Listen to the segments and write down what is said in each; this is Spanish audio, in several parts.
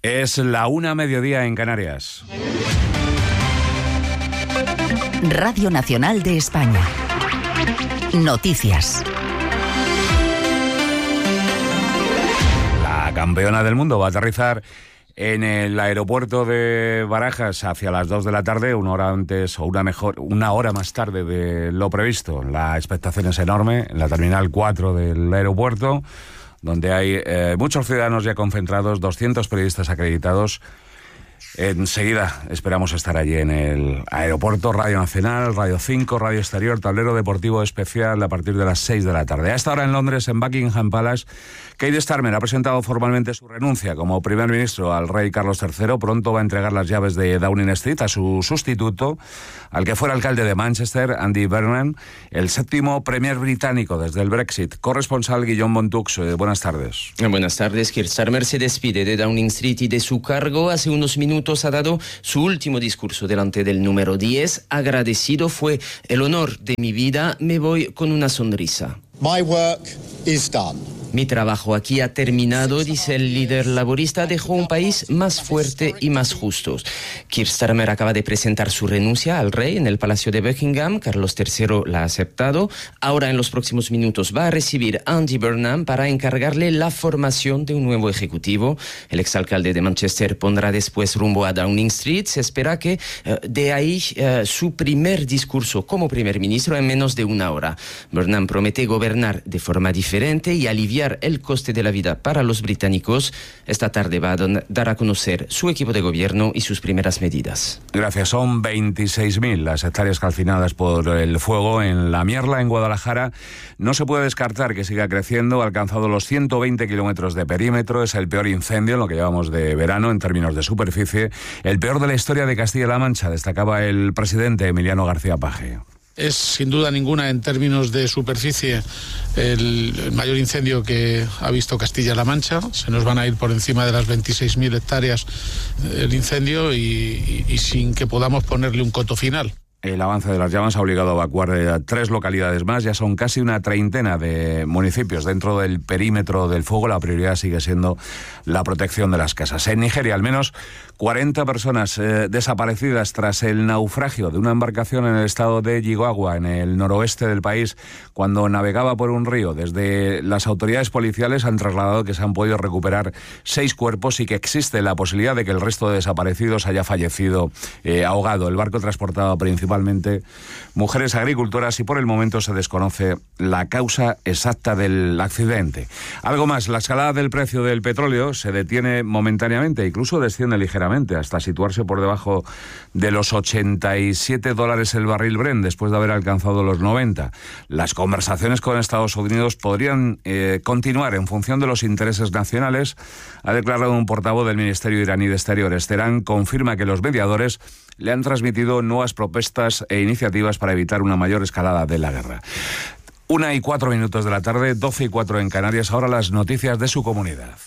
Es la 1:00 en Canarias. Radio Nacional de España. Noticias. La campeona del mundo va a aterrizar en el aeropuerto de Barajas hacia las 2 de la tarde, una hora antes o una hora más tarde de lo previsto. La expectación es enorme en la terminal 4 del aeropuerto, donde hay muchos ciudadanos ya concentrados, 200 periodistas acreditados. Enseguida esperamos estar allí en el aeropuerto. Radio Nacional, Radio 5, Radio Exterior, tablero deportivo especial a partir de las 6 de la tarde. A esta hora en Londres, en Buckingham Palace, Keir Starmer ha presentado formalmente su renuncia como primer ministro al rey Carlos III. Pronto va a entregar las llaves de Downing Street a su sustituto, al que fuera alcalde de Manchester, Andy Burnham, el séptimo premier británico desde el Brexit. Corresponsal Guillaume Montux, buenas tardes. Buenas tardes. Keir Starmer se despide de Downing Street y de su cargo. Hace unos minutos ha dado su último discurso delante del número 10. Agradecido: fue el honor de mi vida, me voy con una sonrisa. My work is done. Mi trabajo aquí ha terminado, dice el líder laborista. Dejó un país más fuerte y más justo. Keir Starmer acaba de presentar su renuncia al rey en el Palacio de Buckingham. Carlos III la ha aceptado. Ahora, en los próximos minutos, va a recibir a Andy Burnham para encargarle la formación de un nuevo ejecutivo. El exalcalde de Manchester pondrá después rumbo a Downing Street. Se espera que de ahí su primer discurso como primer ministro en menos de una hora. Burnham promete gobernar de forma diferente y aliviar el coste de la vida para los británicos. Esta tarde va a dar a conocer su equipo de gobierno y sus primeras medidas. Gracias. Son 26.000 las hectáreas calcinadas por el fuego en La Mierla, en Guadalajara. No se puede descartar que siga creciendo. Ha alcanzado los 120 kilómetros de perímetro. Es el peor incendio en lo que llevamos de verano en términos de superficie. El peor de la historia de Castilla-La Mancha, destacaba el presidente Emiliano García Paje. Es sin duda ninguna, en términos de superficie, el mayor incendio que ha visto Castilla-La Mancha. Se nos van a ir por encima de las 26.000 hectáreas el incendio y sin que podamos ponerle un coto final. El avance de las llamas ha obligado a evacuar 3 localidades más. Ya son casi una treintena de municipios dentro del perímetro del fuego. La prioridad sigue siendo la protección de las casas. En Nigeria, al menos 40 personas desaparecidas tras el naufragio de una embarcación en el estado de Jigawa, en el noroeste del país, cuando navegaba por un río. Desde las autoridades policiales han trasladado que se han podido recuperar 6 cuerpos y que existe la posibilidad de que el resto de desaparecidos haya fallecido ahogado. El barco transportaba principalmente mujeres agricultoras y por el momento se desconoce la causa exacta del accidente. Algo más, la escalada del precio del petróleo se detiene momentáneamente, incluso desciende ligeramente hasta situarse por debajo de los $87 el barril Brent después de haber alcanzado los 90. Las conversaciones con Estados Unidos podrían continuar en función de los intereses nacionales, ha declarado un portavoz del Ministerio iraní de Exteriores. Teherán confirma que los mediadores le han transmitido nuevas propuestas e iniciativas para evitar una mayor escalada de la guerra. 1:04 de la tarde, 12:04 en Canarias. Ahora las noticias de su comunidad.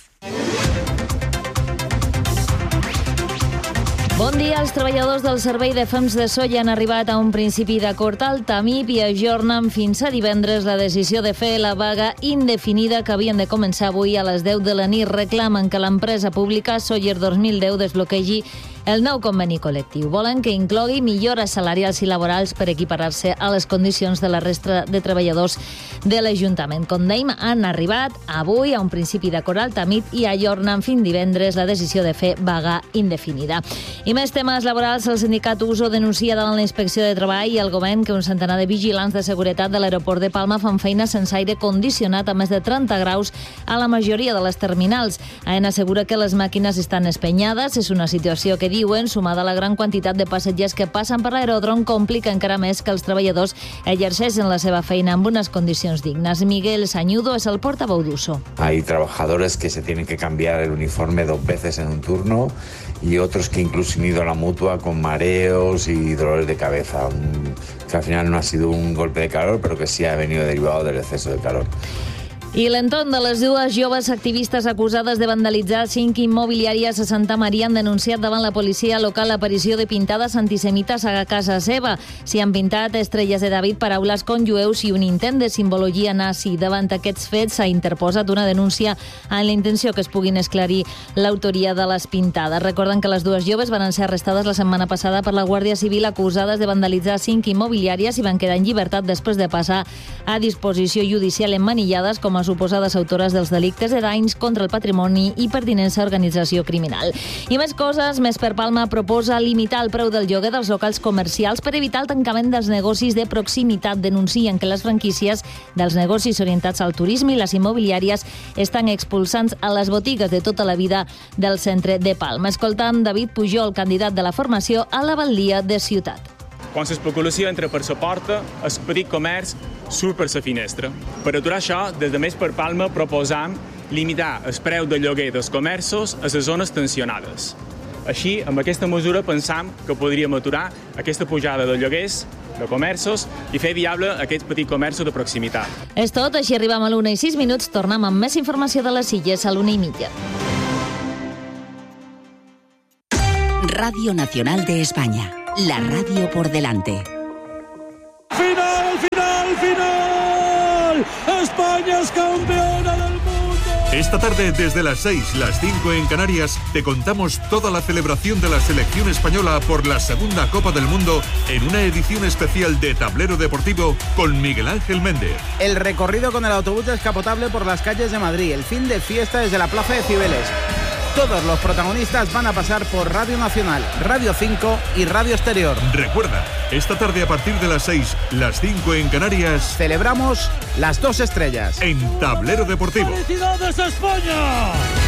Bon dia. Els treballadors del Servei de Fems de Solla han arribat a un principi d'acord al TAMIP i ajornen fins a divendres la decisió de fer la vaga indefinida que havien de començar avui a les 10 de la nit. Reclamen que l'empresa pública Sóller 2010 desbloquegi el nou conveni col·lectiu. Volen que inclogui millores salarials i laborals per equiparar-se a les condicions de la resta de treballadors de l'Ajuntament. Com dèiem, han arribat avui a un principi d'acord al TAMIP i ajornen fins divendres la decisió de fer vaga indefinida. I més temes laborals. El sindicat USO denuncia davant la Inspecció de Treball i el govern que un centenar de vigilants de seguretat de l'aeroport de Palma fan feina sense aire condicionat a més de 30 graus a la majoria de les terminals. AENA assegura que les màquines estan espenyades. És una situació que diuen, sumada a la gran quantitat de passatgers que passen per l'aeròdrom, complica encara més que els treballadors exerceixen la seva feina amb unes condicions dignes. Miguel Sañudo és el portaveu d'USO. Hay trabajadores que se tienen que cambiar el uniforme 2 veces en un turno y otros que incluso han ido a la mutua con mareos y dolores de cabeza, que al final no ha sido un golpe de calor, pero que sí ha venido derivado del exceso de calor. I l'entorn de les dues joves activistes acusades de vandalitzar 5 immobiliàries a Santa Maria han denunciat davant la policia local l'aparició de pintades antisemites a casa seva. S'hi han pintat estrelles de David, paraules com jueus i un intent de simbologia nazi. Davant aquests fets s'ha interposat una denúncia amb la intenció que es puguin esclarir l'autoria de les pintades. Recorden que les dues joves van ser arrestades la setmana passada per la Guàrdia Civil acusades de vandalitzar 5 immobiliàries i van quedar en llibertat després de passar a disposició judicial emmanillades com a suposades autores dels delictes de danys contra el patrimoni i pertinença a organització criminal. I més coses, Més per Palma proposa limitar el preu del lloguer dels locals comercials per evitar el tancament dels negocis de proximitat. Denuncien que les franquícies dels negocis orientats al turisme i les immobiliàries estan expulsant a les botigues de tota la vida del centre de Palma. Escoltam David Pujol, candidat de la formació a la Batllia de Ciutat. Quan l'especulació entra per la porta, el petit comerç surt per la finestra. Per aturar això, des de Més per Palma proposam limitar el preu de lloguer dels comerços a les zones tensionades. Així, amb aquesta mesura pensam que podríem aturar aquesta pujada de lloguers de comerços i fer viable aquests petits comerços de proximitat. És tot, així arribam a l'1:06. Tornem amb més informació de les Illes a l'1:30. Radio Nacional de España. La radio por delante. ¡Final, final, final! ¡España es campeona del mundo! Esta tarde, desde las 6, las 5 en Canarias, te contamos toda la celebración de la selección española por la segunda Copa del Mundo en una edición especial de Tablero Deportivo con Miguel Ángel Méndez. El recorrido con el autobús descapotable por las calles de Madrid, el fin de fiesta desde la Plaza de Cibeles. Todos los protagonistas van a pasar por Radio Nacional, Radio 5 y Radio Exterior. Recuerda, esta tarde a partir de las 6, las 5 en Canarias, celebramos las 2 estrellas en Tablero Deportivo. ¡Felicidades, España!